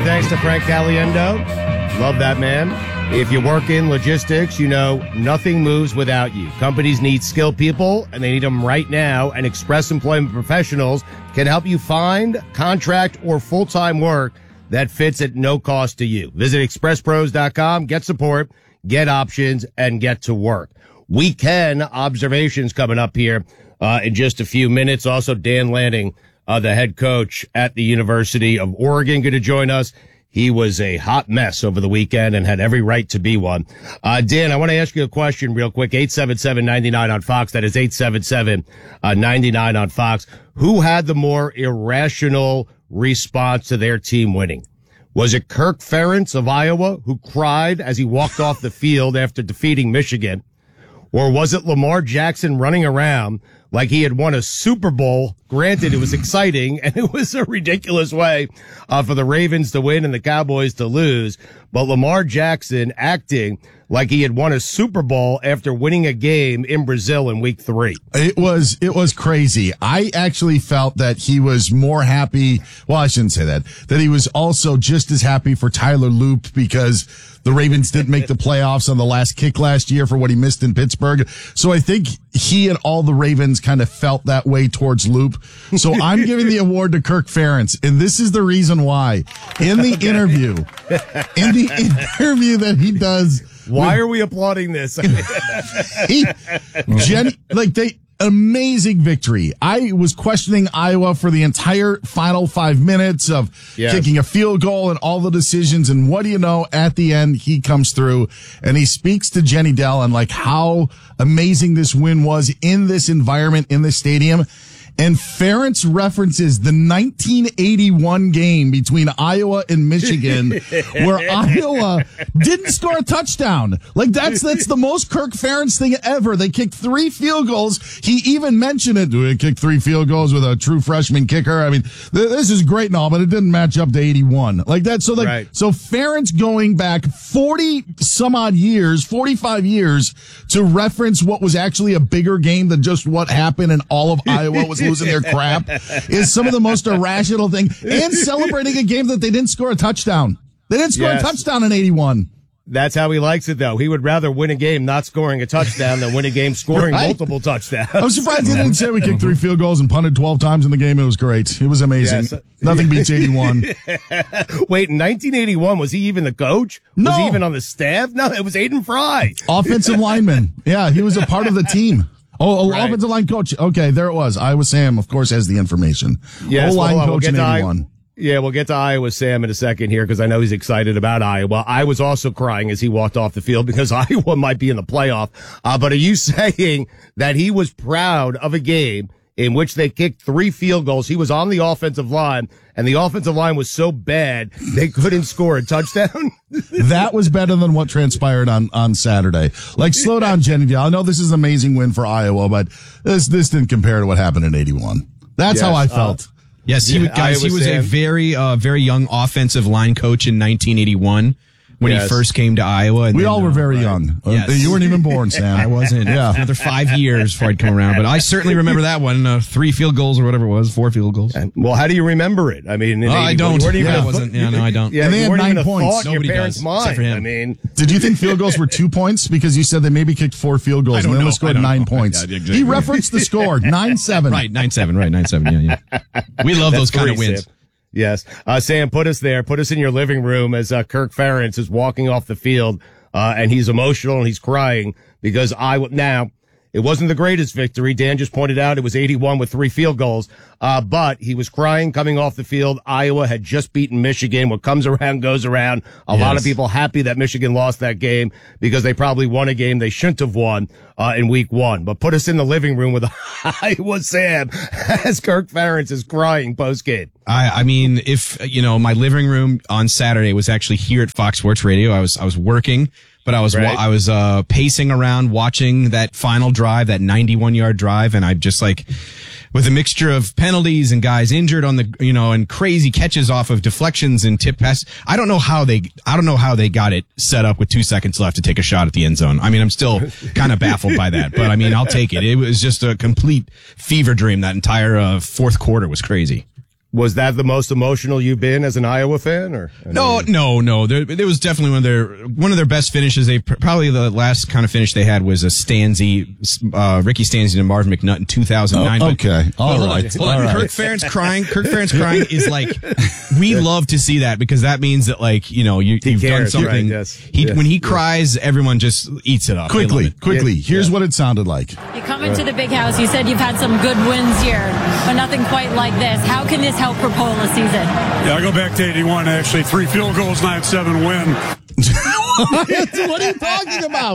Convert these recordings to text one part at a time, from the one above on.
thanks to Frank Caliendo. Love that man. If you work in logistics, you know nothing moves without you. Companies need skilled people, and they need them right now, and Express Employment Professionals can help you find contract or full-time work that fits at no cost to you. Visit expresspros.com, get support, get options, and get to work. Weekend observations coming up here in just a few minutes. Also, Dan Lanning, the head coach at the University of Oregon, going to join us. He was a hot mess over the weekend and had every right to be one. Dan, I want to ask you a question real quick. 877-99 on Fox. That is 877-99 on Fox. Who had the more irrational response to their team winning? Was it Kirk Ferentz of Iowa, who cried as he walked off the field after defeating Michigan? Or was it Lamar Jackson running around like he had won a Super Bowl? Granted, it was exciting, and it was a ridiculous way for the Ravens to win and the Cowboys to lose. But Lamar Jackson acting like he had won a Super Bowl after winning a game in Brazil in week 3. It was crazy. I actually felt that he was more happy. Well, I shouldn't say that he was also just as happy for Tyler Loop because the Ravens didn't make the playoffs on the last kick last year for what he missed in Pittsburgh. So I think he and all the Ravens kind of felt that way towards Loop. So I'm giving the award to Kirk Ferentz. And this is the reason why. In the interview that he does. Why are we applauding this? Amazing victory. I was questioning Iowa for the entire final 5 minutes of kicking a field goal and all the decisions. And what do you know? At the end, he comes through and he speaks to Jenny Dell and like how amazing this win was in this environment, in this stadium. And Ferentz references the 1981 game between Iowa and Michigan where Iowa didn't score a touchdown. Like that's the most Kirk Ferentz thing ever. They kicked 3 field goals. He even mentioned it. We kicked 3 field goals with a true freshman kicker. I mean, this is great and all, but it didn't match up to 81 like that. So so Ferentz going back 40 some odd years, 45 years to reference what was actually a bigger game than just what happened and all of Iowa was losing their crap is some of the most irrational thing, and celebrating a game that they didn't score a touchdown. They didn't score a touchdown in 81. That's how he likes it, though. He would rather win a game not scoring a touchdown than win a game scoring multiple touchdowns. I'm surprised he didn't say we kicked 3 field goals and punted 12 times in the game. It was great. It was amazing. Yes. Nothing beats 81. Wait, in 1981, was he even the coach? No. Was he even on the staff? No, it was Aiden Fry. Offensive lineman. Yeah, he was a part of the team. Offensive line coach. Okay, there it was. Iowa Sam, of course, has the information. Yes, O-line coach in 81. We'll get to Iowa Sam in a second here because I know he's excited about Iowa. I was also crying as he walked off the field because Iowa might be in the playoff. But are you saying that he was proud of a game in which they kicked 3 field goals? He was on the offensive line, and the offensive line was so bad they couldn't score a touchdown? That was better than what transpired on Saturday. Like, slow down, Jenny. I know this is an amazing win for Iowa, but this didn't compare to what happened in 81. That's how I felt. Yes, he was a very young offensive line coach in 1981. When he first came to Iowa. And we all were very young. Yes. You weren't even born, Sam. I wasn't. Yeah. Another 5 years before I'd come around. But I certainly remember that one. 3 field goals or whatever it was. 4 field goals. Well, how do you remember it? I mean, I don't. I don't. Yeah, and they had 9 points. Nobody does. Except for him. I mean, did you think field goals were 2 points? Because you said they maybe kicked 4 field goals and they only scored 9 points. Yeah, exactly. He referenced the score. 9-7. Right, 9-7. Right, 9-7. Yeah. We love those kind of wins. Sam. Yes. Sam, put us in your living room as Kirk Ferentz is walking off the field, and he's emotional and he's crying because now, it wasn't the greatest victory. Dan just pointed out it was 81 with 3 field goals, but he was crying coming off the field. Iowa had just beaten Michigan. What comes around goes around. A lot of people happy that Michigan lost that game because they probably won a game they shouldn't have won in week 1. But put us in the living room with Iowa Sam as Kirk Ferentz is crying post-game. I mean, if, my living room on Saturday was actually here at Fox Sports Radio. I was working, but I was pacing around watching that final drive, that 91-yard drive, and I just with a mixture of penalties and guys injured on the, and crazy catches off of deflections and tip pass. I don't know how they got it set up with 2 seconds left to take a shot at the end zone. I mean, I'm still kind of baffled by that, but I mean, I'll take it. It was just a complete fever dream. That entire fourth quarter was crazy. Was that the most emotional you've been as an Iowa fan, or no? There was definitely one of their best finishes. Probably the last kind of finish they had was a Ricky Stanzi and Marvin McNutt in 2009. Oh, okay, all right. Kirk Ferentz crying is like, we love to see that because that means that you've done something. Right, yes. When he cries, everyone just eats it up. Quickly. Here's what it sounded like. You come into the big house. You said you've had some good wins here, but nothing quite like this. How can this help propel the season? Yeah, I go back to 81, actually. 3 field goals, 9-7 win. What are you talking about?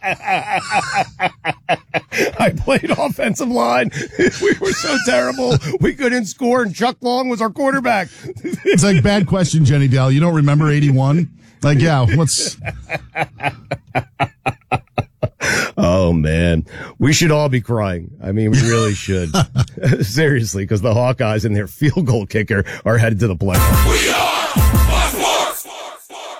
I played offensive line. We were so terrible. We couldn't score, and Chuck Long was our quarterback. It's like, bad question, Jenny Dell. You don't remember 81? Like, yeah, what's... Oh, man. We should all be crying. I mean, we really should. Seriously, because the Hawkeyes and their field goal kicker are headed to the playoffs. We are Fox Sports!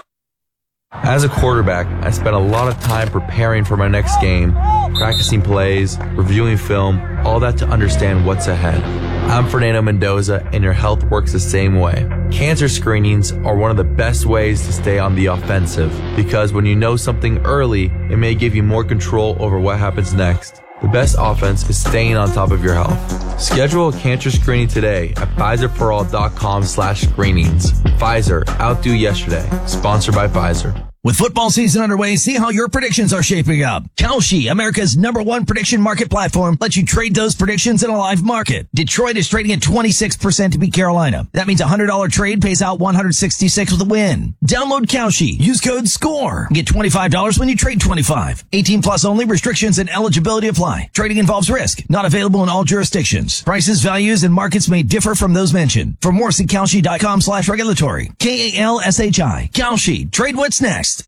As a quarterback, I spent a lot of time preparing for my next game, practicing plays, reviewing film, all that to understand what's ahead. I'm Fernando Mendoza, and your health works the same way. Cancer screenings are one of the best ways to stay on the offensive, because when you know something early, it may give you more control over what happens next. The best offense is staying on top of your health. Schedule a cancer screening today at PfizerForAll.com/screenings. Pfizer, outdo yesterday. Sponsored by Pfizer. With football season underway, see how your predictions are shaping up. Kalshi, America's #1 prediction market platform, lets you trade those predictions in a live market. Detroit is trading at 26% to beat Carolina. That means a $100 trade pays out $166 with a win. Download Kalshi. Use code SCORE. Get $25 when you trade 25. 18 plus only. Restrictions and eligibility apply. Trading involves risk. Not available in all jurisdictions. Prices, values, and markets may differ from those mentioned. For more, see Kalshi.com/regulatory. KALSHI. Kalshi. Trade what's next.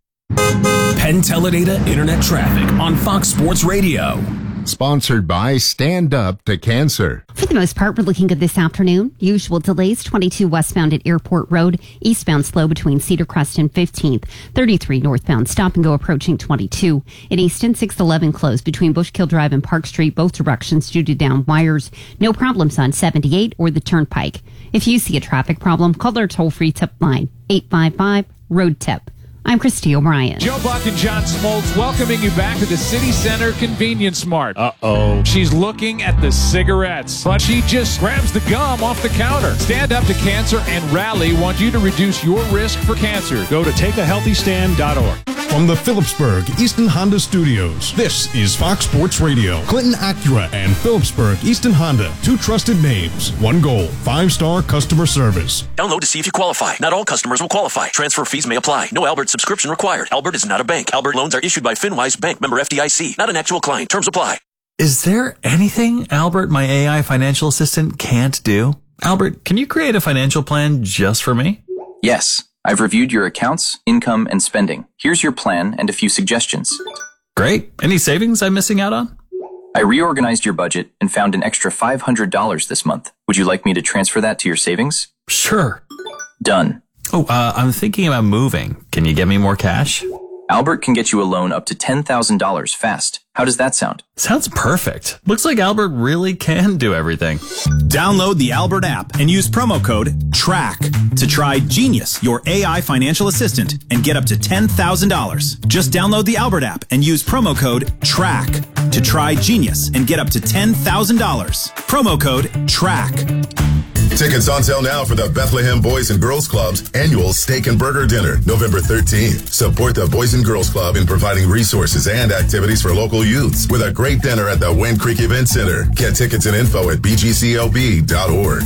Penn Teledata Internet Traffic on Fox Sports Radio. Sponsored by Stand Up to Cancer. For the most part, we're looking good this afternoon. Usual delays, 22 westbound at Airport Road, eastbound slow between Cedar Crest and 15th, 33 northbound stop and go approaching 22. In Easton, 611 closed between Bushkill Drive and Park Street, both directions due to down wires. No problems on 78 or the Turnpike. If you see a traffic problem, call our toll-free tip line, 855-ROAD-TIP. I'm Christy O'Brien. Joe Buck and John Smoltz welcoming you back to the City Center Convenience Mart. Uh-oh. She's looking at the cigarettes, but she just grabs the gum off the counter. Stand Up to Cancer and Rally want you to reduce your risk for cancer. Go to takeahealthystand.org. From the Phillipsburg Easton Honda Studios, this is Fox Sports Radio. Clinton Acura and Phillipsburg Easton Honda, 2 trusted names, 1 goal, 5-star customer service. Download to see if you qualify. Not all customers will qualify. Transfer fees may apply. No Albert subscription required. Albert is not a bank. Albert loans are issued by FinWise Bank, member FDIC. Not an actual client. Terms apply. Is there anything Albert, my AI financial assistant, can't do? Albert, can you create a financial plan just for me? Yes. I've reviewed your accounts, income, and spending. Here's your plan and a few suggestions. Great. Any savings I'm missing out on? I reorganized your budget and found an extra $500 this month. Would you like me to transfer that to your savings? Sure. Done. Oh, I'm thinking about moving. Can you get me more cash? Albert can get you a loan up to $10,000 fast. How does that sound? Sounds perfect. Looks like Albert really can do everything. Download the Albert app and use promo code TRACK to try Genius, your AI financial assistant, and get up to $10,000. Just download the Albert app and use promo code TRACK to try Genius and get up to $10,000. Promo code TRACK. Tickets on sale now for the Bethlehem Boys and Girls Club's annual Steak and Burger Dinner, November 13th. Support the Boys and Girls Club in providing resources and activities for local youths with a great dinner at the Wind Creek Event Center. Get tickets and info at bgclb.org.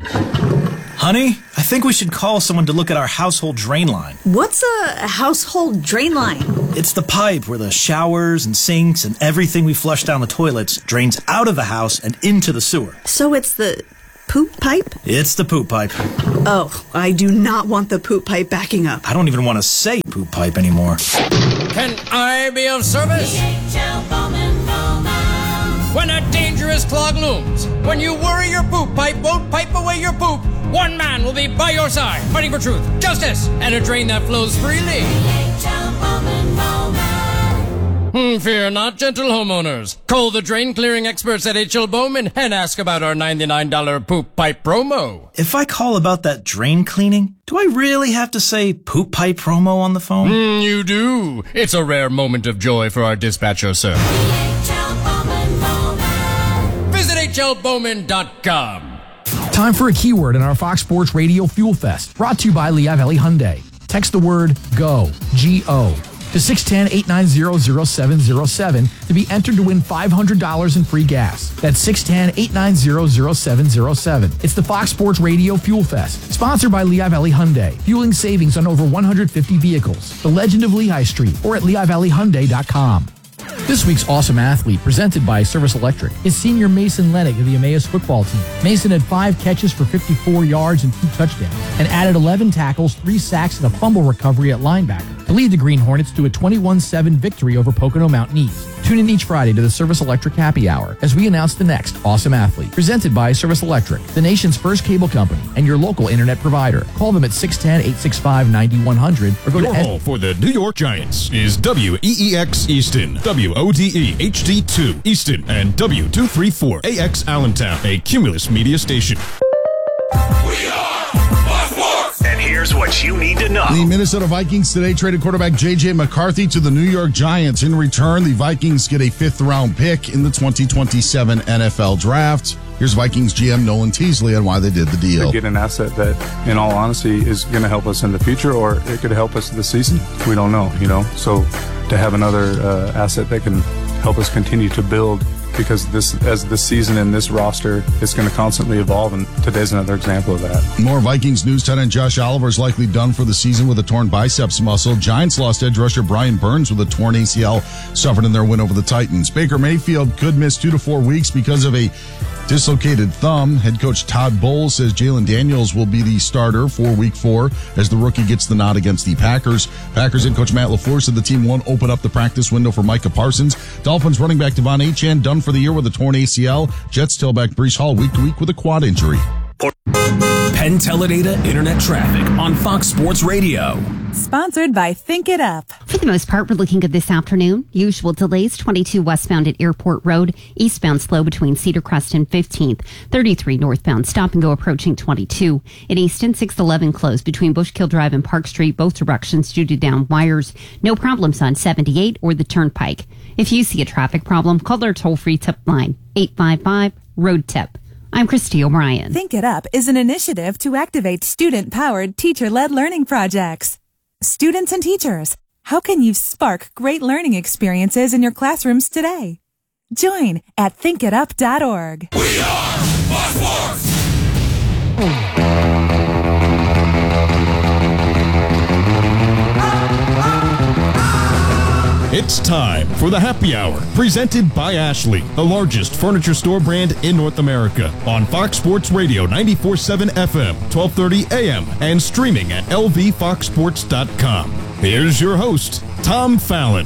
Honey, I think we should call someone to look at our household drain line. What's a household drain line? It's the pipe where the showers and sinks and everything we flush down the toilets drains out of the house and into the sewer. So it's the poop pipe? It's the poop pipe. Oh, I do not want the poop pipe backing up. I don't even want to say poop pipe anymore. Can I be of service? When a dangerous clog looms, when you worry your poop pipe won't pipe away your poop, one man will be by your side, fighting for truth, justice, and a drain that flows freely. Fear not, gentle homeowners. Call the drain clearing experts at H.L. Bowman and ask about our $99 poop pipe promo. If I call about that drain cleaning, do I really have to say poop pipe promo on the phone? You do. It's a rare moment of joy for our dispatcher, sir. Visit hlbowman.com. Time for a keyword in our Fox Sports Radio Fuel Fest, brought to you by Lehigh Valley Hyundai. Text the word GO, G-O, to 610-890-0707 to be entered to win $500 in free gas. That's 610-890-0707. It's the Fox Sports Radio Fuel Fest, sponsored by Lehigh Valley Hyundai, fueling savings on over 150 vehicles. The Legend of Lehigh Street, or at LehighValleyHyundai.com. This week's Awesome Athlete, presented by Service Electric, is senior Mason Lennick of the Emmaus football team. Mason had 5 catches for 54 yards and 2 touchdowns, and added 11 tackles, 3 sacks, and a fumble recovery at linebacker to lead the Green Hornets to a 21-7 victory over Pocono Mountainese. Tune in each Friday to the Service Electric Happy Hour as we announce the next Awesome Athlete, presented by Service Electric, the nation's first cable company and your local internet provider. Call them at 610-865-9100 or go Your to home for the New York Giants is WEEX Easton, WODE HD2 Easton, and W234AX Allentown, a Cumulus media station. And here's what you need to know. The Minnesota Vikings today traded quarterback J.J. McCarthy to the New York Giants. In return, the Vikings get a 5th-round pick in the 2027 NFL Draft. Here's Vikings GM Nolan Teasley on why they did the deal. To get an asset that, in all honesty, is going to help us in the future, or it could help us this season. We don't know, So to have another asset that can help us continue to build, because as this season and this roster is going to constantly evolve, and today's another example of that. More Vikings news. Tight end Josh Oliver is likely done for the season with a torn biceps muscle. Giants lost edge rusher Brian Burns with a torn ACL suffered in their win over the Titans. Baker Mayfield could miss 2 to 4 weeks because of a dislocated thumb. Head coach Todd Bowles says Jalen Daniels will be the starter for Week 4 as the rookie gets the nod against the Packers. Packers head coach Matt LaFleur said the team won't open up the practice window for Micah Parsons. Dolphins running back Devon Achane done for the year with a torn ACL. Jets tailback Breece Hall week to week with a quad injury. Penn Teledata Internet Traffic on Fox Sports Radio. Sponsored by Think It Up. For the most part, we're looking good this afternoon. Usual delays, 22 westbound at Airport Road, eastbound slow between Cedar Crest and 15th, 33 northbound stop and go approaching 22. In Easton, 611 closed between Bushkill Drive and Park Street, both directions due to down wires. No problems on 78 or the Turnpike. If you see a traffic problem, call their toll-free tip line, 855-ROAD-TIP. I'm Christy O'Brien. Think It Up is an initiative to activate student-powered, teacher-led learning projects. Students and teachers, how can you spark great learning experiences in your classrooms today? Join at thinkitup.org. We are Fox Sports. It's time for the Happy Hour, presented by Ashley, the largest furniture store brand in North America, on Fox Sports Radio 94.7 FM, 12:30 a.m., and streaming at lvfoxsports.com. Here's your host, Tom Fallon.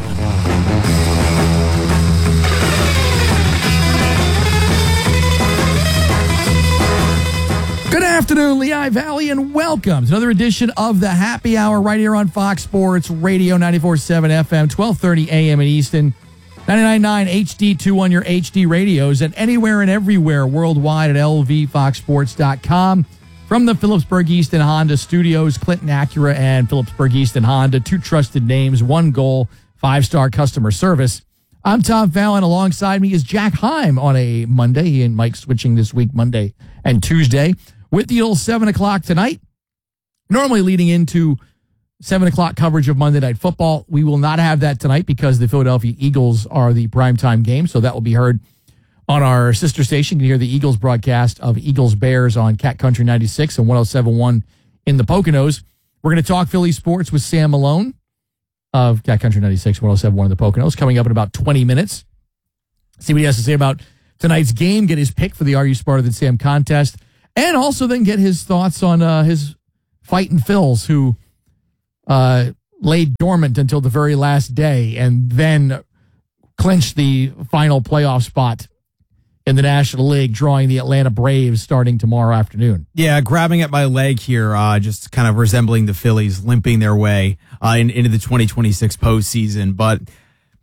Good afternoon, Lehigh Valley, and welcome to another edition of the Happy Hour right here on Fox Sports Radio 94.7 FM, 12:30 a.m. in Easton, 99.9 HD2 on your HD radios, and anywhere and everywhere worldwide at lvfoxsports.com. From the Phillipsburg Easton Honda Studios, Clinton Acura and Phillipsburg Easton Honda, 2 trusted names, 1 goal, 5-star customer service. I'm Tom Fallon. Alongside me is Jack Heim on a Monday. He and Mike switching this week, Monday and Tuesday, with the old 7 o'clock tonight. Normally leading into 7 o'clock coverage of Monday Night Football. We will not have that tonight because the Philadelphia Eagles are the primetime game, so that will be heard on our sister station. You can hear the Eagles broadcast of Eagles-Bears on Cat Country 96 and 107.1 in the Poconos. We're going to talk Philly sports with Sam Malone of Cat Country 96, 107.1 in the Poconos, coming up in about 20 minutes. See what he has to say about tonight's game, get his pick for the Are You Smarter Than Sam contest, and also then get his thoughts on his Fightin' Phils, who laid dormant until the very last day and then clinched the final playoff spot in the National League, drawing the Atlanta Braves starting tomorrow afternoon. Yeah, grabbing at my leg here, just kind of resembling the Phillies limping their way into the 2026 postseason. But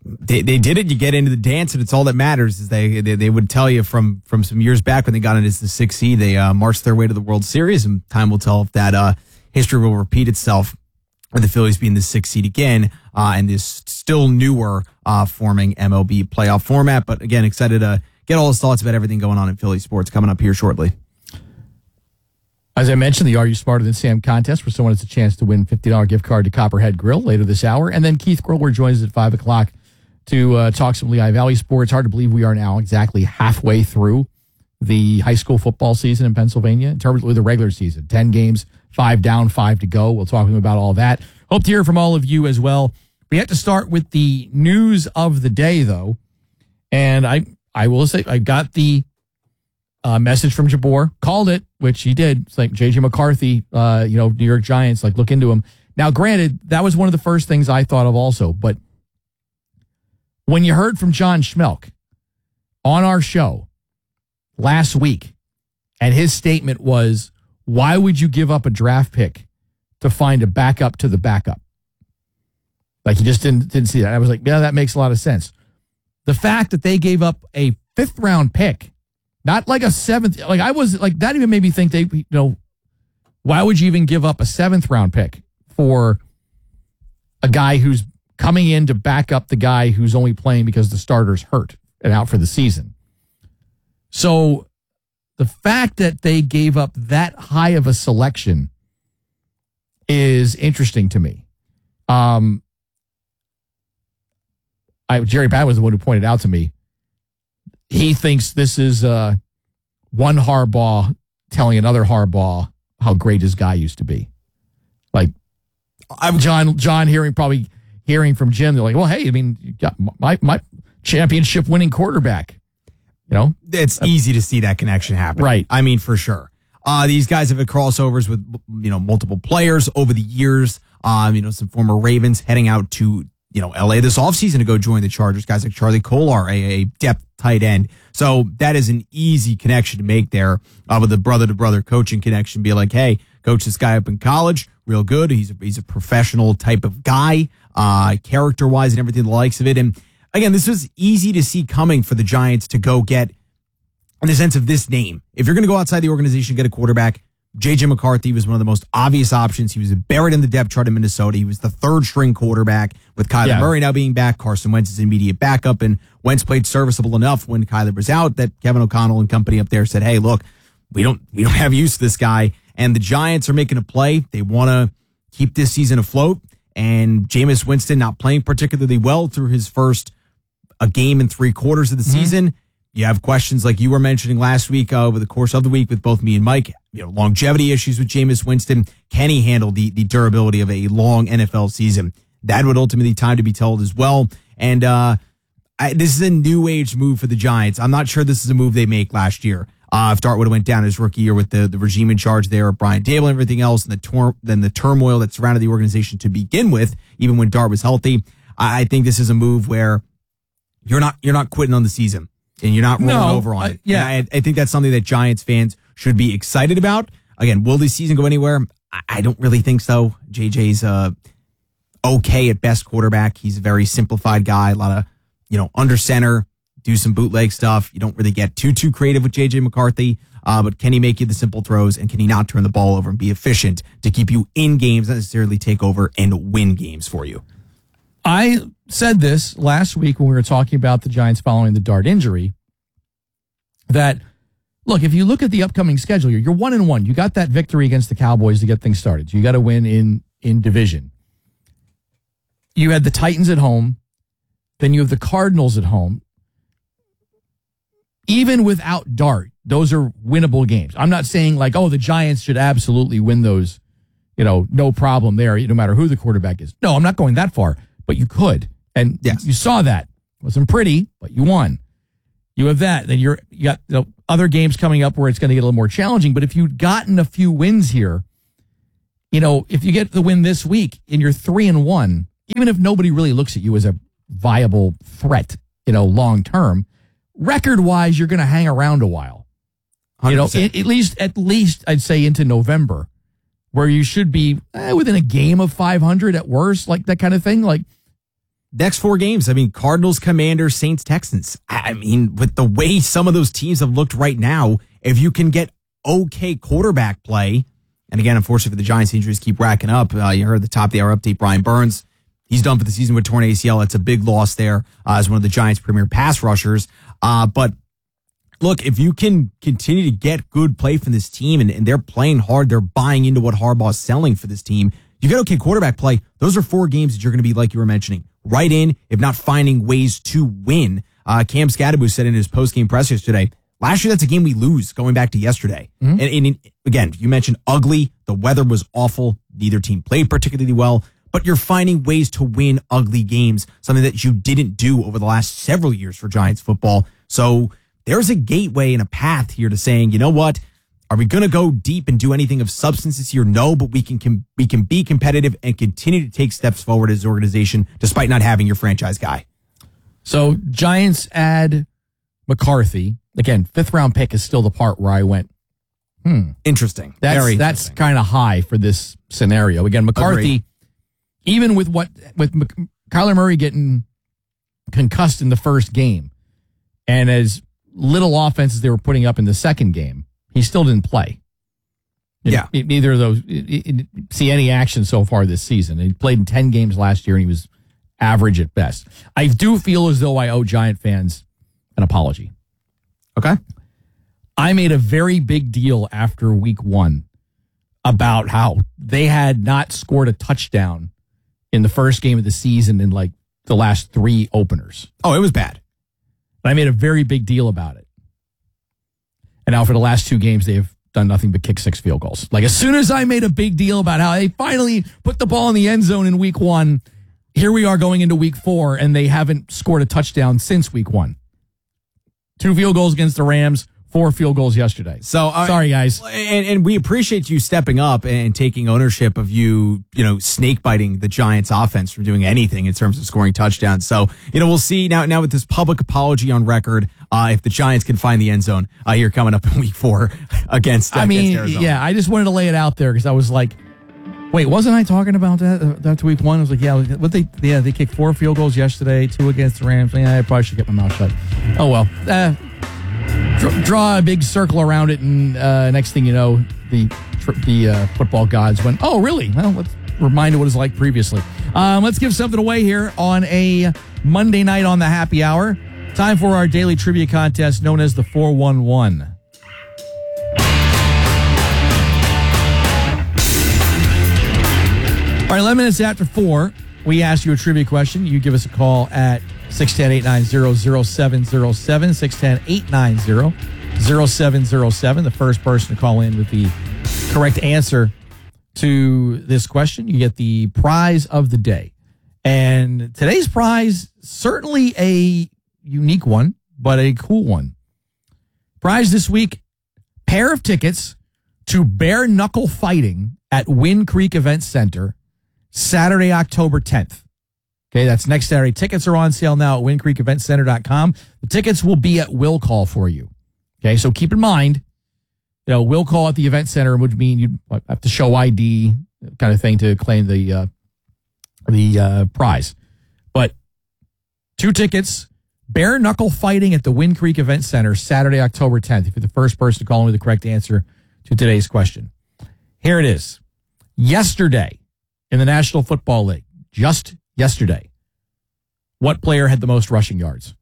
they did it. You get into the dance, and it's all that matters. Is they would tell you from some years back when they got into the 6th seed, they marched their way to the World Series, and time will tell if that history will repeat itself with the Phillies being the 6th seed again, and this still newer forming MLB playoff format. But again, excited to get all his thoughts about everything going on in Philly sports coming up here shortly. As I mentioned, the Are You Smarter Than Sam contest, where someone has a chance to win $50 gift card to Copperhead Grill later this hour. And then Keith Grillward joins us at 5 o'clock to talk some Lehigh Valley sports. Hard to believe we are now exactly halfway through the high school football season in Pennsylvania in terms of the regular season. 10 games, 5 down, 5 to go. We'll talk to him about all that. Hope to hear from all of you as well. We have to start with the news of the day, though. And I will say, I got the message from Jabor, called it, which he did. It's like J.J. McCarthy, New York Giants, like look into him. Now, granted, that was one of the first things I thought of also, but when you heard from John Schmelk on our show last week, and his statement was, why would you give up a draft pick to find a backup to the backup? Like, he just didn't see that. I was like, yeah, that makes a lot of sense. The fact that they gave up a 5th round pick, not like a 7th, like I was like, that even made me think why would you even give up a 7th round pick for a guy who's coming in to back up the guy who's only playing because the starter's hurt and out for the season? So the fact that they gave up that high of a selection is interesting to me. Jerry Pat was the one who pointed out to me, he thinks this is one Harbaugh telling another Harbaugh how great his guy used to be. Like, John hearing from Jim, they're like, well, hey, I mean, you got my championship winning quarterback. It's easy to see that connection happen. Right. I mean, for sure. These guys have had crossovers with, multiple players over the years. Some former Ravens heading out to, LA this offseason to go join the Chargers. Guys like Charlie Kolar, a depth tight end. So that is an easy connection to make there with a brother-to-brother coaching connection. Be like, hey, coach this guy up in college, real good. He's a professional type of guy, character-wise and everything, the likes of it. And again, this was easy to see coming for the Giants to go get, in the sense of this name. If you're going to go outside the organization, get a quarterback, J.J. McCarthy was one of the most obvious options. He was buried in the depth chart in Minnesota. He was the 3rd-string quarterback with Kyler Murray now being back. Carson Wentz is immediate backup, and Wentz played serviceable enough when Kyler was out that Kevin O'Connell and company up there said, hey, look, we don't have use for this guy. And the Giants are making a play. They want to keep this season afloat. And Jameis Winston not playing particularly well through his first game in 3 quarters of the season. You have questions like you were mentioning last week over the course of the week with both me and Mike, longevity issues with Jameis Winston. Can he handle the durability of a long NFL season? That would ultimately time to be told as well. And this is a new age move for the Giants. I'm not sure this is a move they make last year. If Dart would have went down his rookie year with the regime in charge there, Brian Dable and everything else, and the turmoil that surrounded the organization to begin with, even when Dart was healthy, I think this is a move where you're not quitting on the season. And you're not rolling over on it. Yeah. And I think that's something that Giants fans should be excited about. Again, will this season go anywhere? I don't really think so. JJ's okay at best quarterback. He's a very simplified guy. A lot of, under center, do some bootleg stuff. You don't really get too creative with JJ McCarthy. But can he make you the simple throws, and can he not turn the ball over and be efficient to keep you in games, not necessarily take over and win games for you? I said this last week when we were talking about the Giants following the Dart injury, that, look, if you look at the upcoming schedule, you're 1-1. You got that victory against the Cowboys to get things started. So you got to win in division. You had the Titans at home. Then you have the Cardinals at home. Even without Dart, those are winnable games. I'm not saying like, the Giants should absolutely win those, no problem there, no matter who the quarterback is. No, I'm not going that far. But you could. And yes, you saw that. It wasn't pretty, but you won. You have that. Then you got other games coming up where it's going to get a little more challenging. But if you'd gotten a few wins here, if you get the win this week and you're 3-1, even if nobody really looks at you as a viable threat, long term, record wise, you're going to hang around a while. 100%. At least I'd say into November, where you should be within a game of 500 at worst, like that kind of thing. Like, next 4 games, I mean, Cardinals, Commanders, Saints, Texans. I mean, with the way some of those teams have looked right now, if you can get okay quarterback play, and again, unfortunately for the Giants, injuries keep racking up. You heard the top of the hour update, Brian Burns. He's done for the season with torn ACL. That's a big loss there as one of the Giants' premier pass rushers. But look, if you can continue to get good play from this team and they're playing hard, they're buying into what Harbaugh's selling for this team, you get okay quarterback play. Those are 4 games that you're going to be, like you were mentioning, right in, if not finding ways to win. Cam Scadaboo said in his post-game press yesterday, last year, that's a game we lose going back to yesterday. Mm-hmm. And again, you mentioned ugly. The weather was awful. Neither team played particularly well. But you're finding ways to win ugly games, something that you didn't do over the last several years for Giants football. So there's a gateway and a path here to saying, you know what? Are we going to go deep and do anything of substance this year? No, but we can be competitive and continue to take steps forward as an organization despite not having your franchise guy. So Giants add McCarthy. Again, 5th round pick is still the part where I went, Interesting. That's kind of high for this scenario. Again, McCarthy, even with Kyler Murray getting concussed in the first game and as little offense as they were putting up in the second game, he still didn't play. Neither of those see any action so far this season. He played in 10 games last year and he was average at best. I do feel as though I owe Giant fans an apology. Okay. I made a very big deal after week 1 about how they had not scored a touchdown in the first game of the season in like the last 3 openers. Oh, it was bad. But I made a very big deal about it. And now for the last 2 games, they've done nothing but kick 6 field goals. Like as soon as I made a big deal about how they finally put the ball in the end zone in week 1, here we are going into week 4, and they haven't scored a touchdown since week 1. 2 field goals against the Rams, 4 field goals yesterday. So sorry, guys. And we appreciate you stepping up and taking ownership of you snake biting the Giants offense from doing anything in terms of scoring touchdowns. So, we'll see now with this public apology on record, if the Giants can find the end zone here coming up in week 4 against Arizona. Yeah, I just wanted to lay it out there because I was like, wait, wasn't I talking about that after week 1? I was like, they kicked 4 field goals yesterday, 2 against the Rams. Yeah, I probably should get my mouth shut. Oh, well. Draw a big circle around it, and next thing you know, the football gods went, oh, really? Well, let's remind you what it was like previously. Let's give something away here on a Monday night on the Happy Hour. Time for our daily trivia contest known as the 411. All right, 11 minutes after 4, we ask you a trivia question. You give us a call at 610-890-0707, 610-890-0707. The first person to call in with the correct answer to this question, you get the prize of the day. And today's prize, certainly a unique one, but a cool one. Prize this week, pair of tickets to Bare Knuckle Fighting at Wind Creek Event Center, Saturday, October 10th. Okay, that's next Saturday. Tickets are on sale now at windcreekeventcenter.com. The tickets will be at will call for you. Okay, so keep in mind, will call at the event center would mean you'd have to show ID kind of thing to claim the prize. But 2 tickets, Bare Knuckle Fighting at the Wind Creek Event Center, Saturday, October 10th. If you're the first person to call in with the correct answer to today's question. Here it is. Yesterday in the National Football League, just yesterday, what player had the most rushing yards?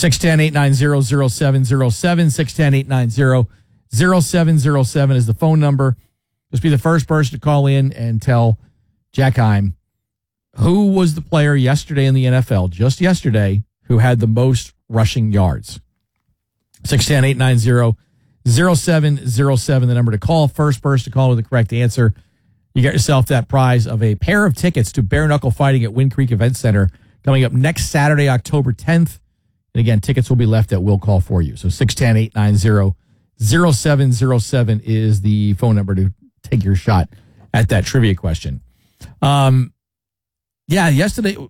610-890-0707, 610-890-0707 is the phone number. Just be the first person to call in and tell Jack Heim who was the player yesterday in the NFL, just yesterday, who had the most rushing yards. 610-890-0707, the number to call. First person to call with the correct answer. You get yourself that prize of a pair of tickets to Bare Knuckle Fighting at Wind Creek Event Center coming up next Saturday, October 10th. And again, tickets will be left at will call for you. So 610-890-0707 is the phone number to take your shot at that trivia question. Yesterday,